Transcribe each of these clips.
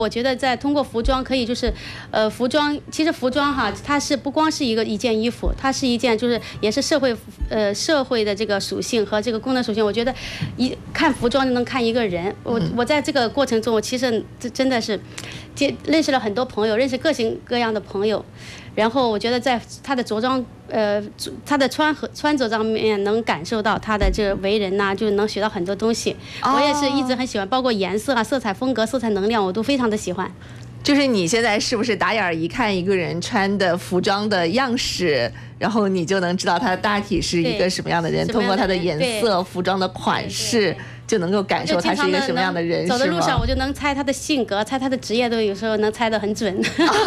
我觉得通过服装可以服装其实服装哈，它是不光是一件衣服，它是一件也是社会的这个属性和这个功能属性。我觉得看服装就能看一个人。我在这个过程中，我其实真的是认识了很多朋友，认识各型各样的朋友。然后我觉得在他的着装，他的穿着上面能感受到他的这个为人呐，就能学到很多东西。我也是一直很喜欢，包括颜色啊、色彩风格、色彩能量，我都非常的喜欢。 就是你现在是不是打眼一看一个人穿的服装的样式，然后你就能知道他大体是一个什么样的人？通过他的颜色、服装的款式。就能够感受他是一个什么样的人， 走的路上我就能猜他的性格，猜他的职业，都有时候能猜得很准。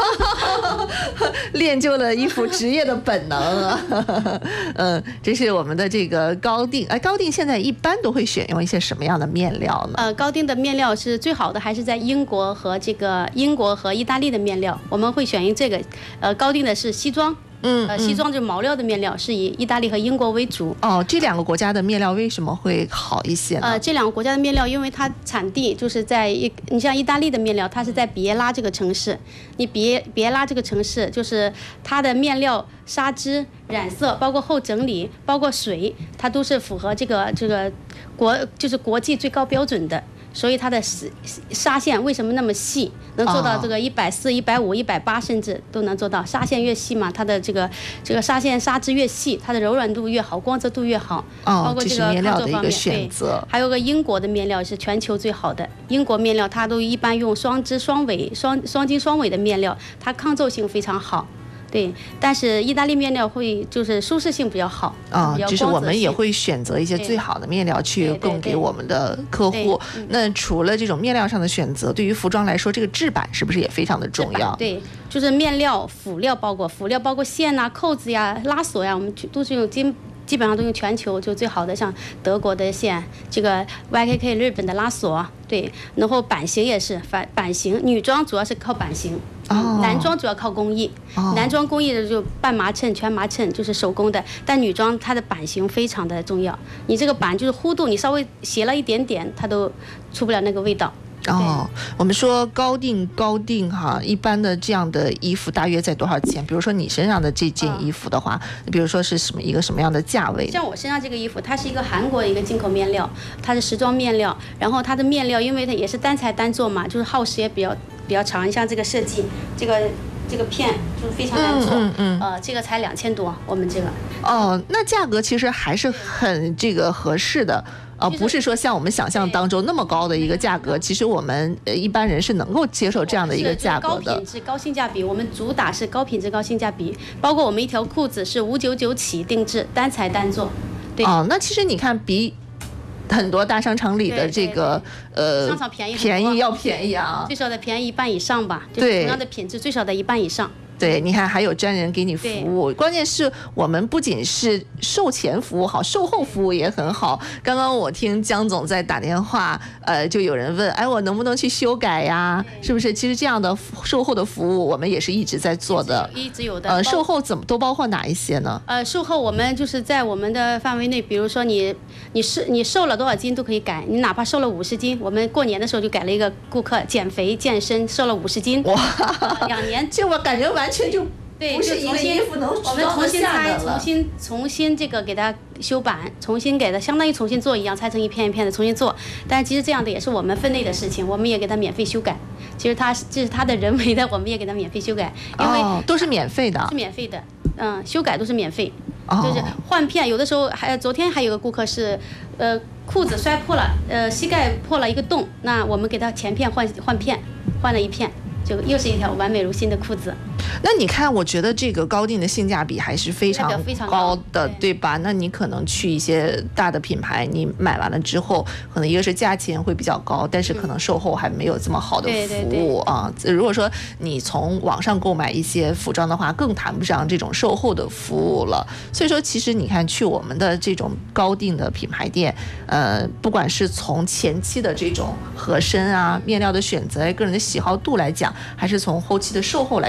练就了一副职业的本能啊！这是我们的这个高定。高定现在一般都会选用一些什么样的面料呢？ 高定的面料是最好的，还是在英国和意大利的面料，我们会选用这个。高定的是西装。西装就是毛料的面料，是以意大利和英国为主。 这两个国家的面料为什么会好一些呢？ 这两个国家的面料，因为它产地就是你像意大利的面料，它是在比耶拉这个城市。你比耶拉这个城市，就是它的面料、纱织、染色，包括后整理，包括水，它都是符合这个国际最高标准的。所以它的纱线为什么那么细，能做到这个140、150、180，甚至都能做到。纱线越细嘛，它的这个纱线纱织越细，它的柔软度越好，光泽度越好。包括这个面料的一个选择。 还有个英国的面料是全球最好的，英国面料它都一般用双织双尾、双筋双尾的面料，它抗皱性非常好。对，但是意大利面料会舒适性比较好就是我们也会选择一些最好的面料去供给我们的客户。那除了这种面料上的选择，对于服装来说，这个制版是不是也非常的重要？ 对，就是面料、辅料包括线啊、扣子呀、拉锁呀，我们都是用基本上都用全球就最好的，像德国的线，这个 YKK 日本的拉锁，对，然后版型也是版型，女装主要是靠版型。男装主要靠工艺。男装工艺的就半麻衬、全麻衬，就是手工的。但女装它的版型非常的重要，你这个版就是弧度，你稍微斜了一点点，它都出不了那个味道。 我们说高定哈，一般的这样的衣服大约在多少钱？比如说你身上的这件衣服的话，比如说是一个什么样的价位？ 像我身上这个衣服，它是一个韩国的一个进口面料，它是时装面料，然后它的面料因为它也是单裁单做嘛，就是耗时也比较长。像这个设计，这个片就是非常难做，这个才2000多，我们这个。 那价格其实还是很合适的。不是说像我们想象当中那么高的一个价格，其实我们一般人是能够接受这样的一个价格的。 高品质高性价比，我们主打是高品质高性价比，包括我们一条裤子是599起定制，单裁单做。对。 那其实你看比很多大商场里的这个商场便宜啊，最少的便宜1半以上吧，就是同样的品质最少的1半以上。 对，你看还有专人给你服务，关键是我们不仅是售前服务好，售后服务也很好。刚刚我听江总在打电话，就有人问，我能不能去修改呀？是不是？其实这样的售后的服务我们也是一直在做的， 一直有的。 售后都包括哪一些呢？ 售后我们就是在我们的范围内，比如说你瘦了多少斤都可以改，你哪怕瘦了50斤，我们过年的时候就改了一个顾客减肥健身瘦了50斤， 哇 ，2年， 这我感觉完全就不是一个衣服能我们重新裁，重新这个给它修版，重新给它相当于重新做一样，裁成一片一片的重新做。但其实这样的也是我们分内的事情，我们也给它免费修改。其实这是它的人为的，我们也给它免费修改，因为都是免费的， 是免费的，修改都是免费。就是换片，有的时候昨天还有个顾客是，裤子摔破了，膝盖破了一个洞，那我们给他前片换片，换了一片。就又是一条完美如新的裤子。 那你看，我觉得这个高定的性价比还是非常高的，对吧？那你可能去一些大的品牌，你买完了之后，可能一个是价钱会比较高，但是可能售后还没有这么好的服务啊。如果说你从网上购买一些服装的话，更谈不上这种售后的服务了。所以说，其实你看，去我们的这种高定的品牌店，不管是从前期的这种合身啊、面料的选择、个人的喜好度来讲，还是从后期的售后来讲，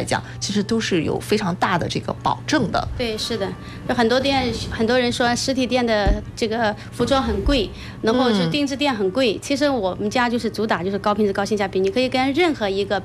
其实都是有非常大的这个保证的。 对，是的，有很多店，很多人说实体店的这个服装很贵，然后是定制店很贵。其实我们家就是主打就是高品质高性价比，你可以跟任何一个